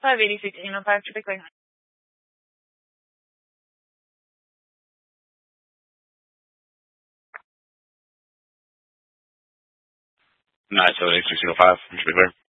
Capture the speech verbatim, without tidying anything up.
five eighty six eight oh five, traffic light. nine seven eight six oh five, traffic light.